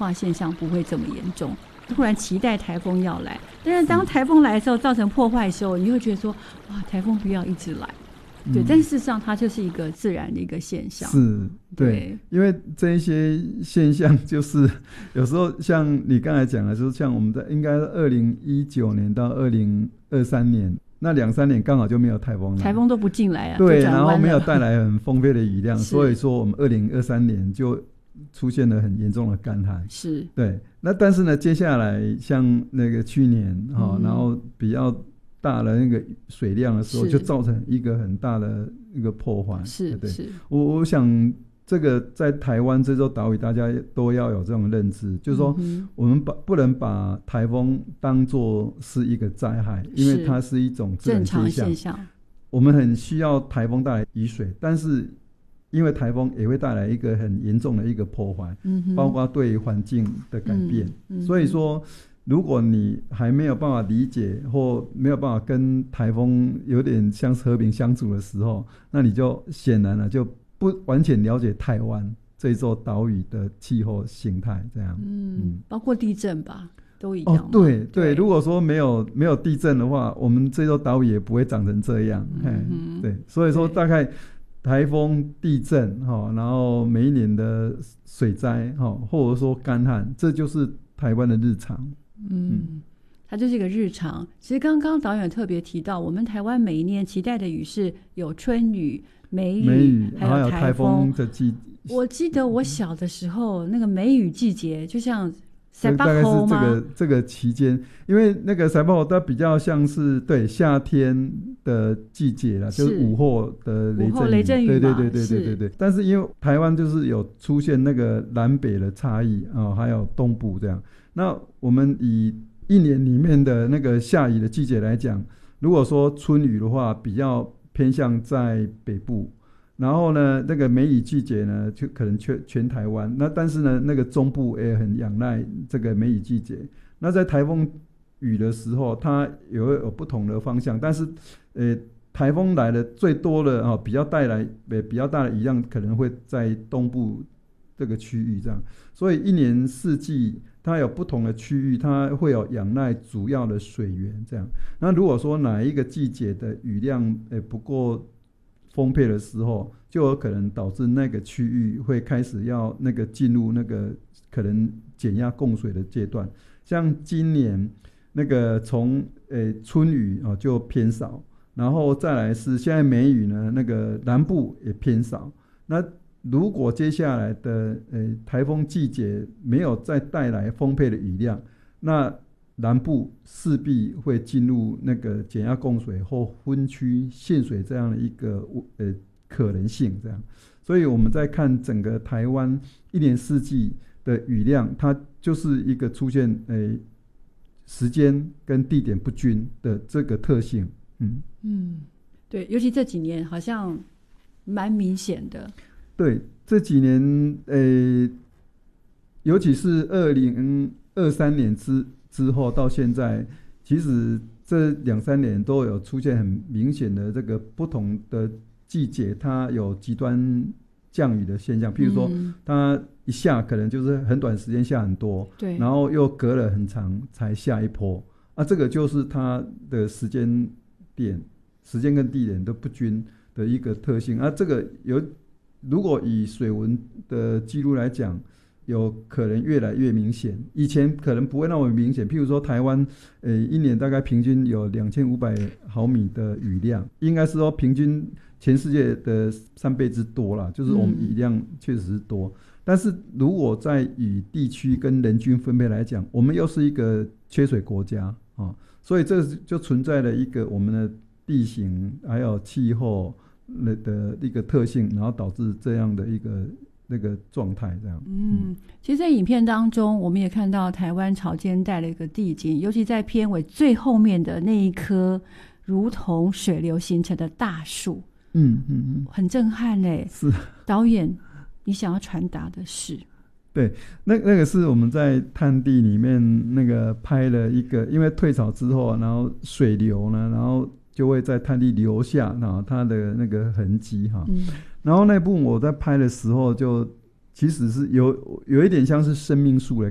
化现象不会这么严重。突然期待台风要来，但是当台风来的时候造成破坏的时候，你会觉得说哇，台风不要一直来。对，但事实上它就是一个自然的一个现象。 是，对，因为这一些现象就是有时候像你刚才讲的，就是像我们在应该2019年到2023年那2-3年刚好就没有台风了， 台风都不进来啊， 对，然后没有带来很丰沛的雨量，所以说我们2023年就出现了很严重的干旱。 是， 对。那但是呢，接下来像那个去年然后比较大的那个水量的时候，就造成一个很大的一个破坏。 是， 对，我想这个在台湾这座岛屿，大家都要有这种认知，就是说我们不能把台风当作是一个灾害，因为它是一种自然现象。我们很需要台风带来雨水，但是因为台风也会带来一个很严重的一个破坏，包括对环境的改变。所以说如果你还没有办法理解或没有办法跟台风有点像和平相处的时候，那你就显然了就不完全了解台湾这座岛屿的气候形态这样。 包括地震吧都一样。 对，如果说没有地震的话，我们这座岛屿也不会长成这样。对，所以说大概台风、地震然后每一年的水灾或者说干旱，这就是台湾的日常。 它就是一个日常。其实刚刚导演特别提到，我们台湾每一年期待的雨是有春雨、梅雨还有台风的季。我记得我小的时候，那个梅雨季节就像大概是这个期间，因为那个塞巴侯它比较像是对夏天的季节啦，就是午后的雷阵雨。对。但是因为台湾就是有出现那个南北的差异还有东部这样。那我们以一年里面的那个下雨的季节来讲，如果说春雨的话，比较偏向在北部。然后呢，那个梅雨季节呢，就可能全台湾。那但是呢，那个中部也很仰赖这个梅雨季节。那在台风雨的时候，它也会有不同的方向。但是，台风来的最多的比较带来比较大的雨量，可能会在东部这个区域这样。所以一年四季它有不同的区域，它会有仰赖主要的水源这样。那如果说哪一个季节的雨量不够丰沛的时候，就有可能导致那个区域会开始要那个进入那个可能减压供水的阶段。像今年那个从春雨就偏少，然后再来是现在梅雨呢，那个南部也偏少。那如果接下来的台风季节没有再带来丰沛的雨量，那南部势必会进入那个减压供水或分区限水这样的一个可能性这样。所以我们在看整个台湾一年四季的雨量，它就是一个出现时间跟地点不均的这个特性。 对，尤其这几年好像蛮明显的。 对，这几年尤其是2023年之后到现在，其实这2-3年都有出现很明显的这个不同的季节，它有极端降雨的现象。譬如说它一下可能就是很短时间下很多，对，然后又隔了很长才下一波这个就是它的时间跟地点都不均的一个特性这个如果以水文的记录来讲，有可能越来越明显。以前可能不会那么明显，譬如说台湾一年大概平均有2500毫米的雨量，应该是说平均全世界的3倍之多啦，就是我们雨量确实是多。但是如果在以地区跟人均分配来讲，我们又是一个缺水国家所以这就存在了一个我们的地形还有气候的一个特性，然后导致这样的一个那个状态这样。 其实在影片当中我们也看到台湾潮间带的一个地景，尤其在片尾最后面的那一棵如同水流形成的大树，很震撼嘞。是导演你想要传达的是？ 对，那个是我们在探地里面那个拍了一个，因为退潮之后然后水流呢，然后就会在滩地留下它的那个痕迹然后那部我在拍的时候就其实是有一点像是生命树的